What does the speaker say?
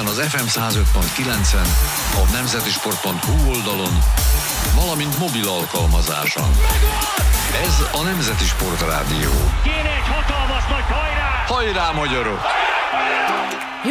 Ezen az FM 105.9-en, a nemzetisport.hu oldalon, valamint mobil alkalmazáson. Ez a Nemzeti Sport Rádió. Kéne egy hatalmas nagy hajrá! Hajrá, magyarok!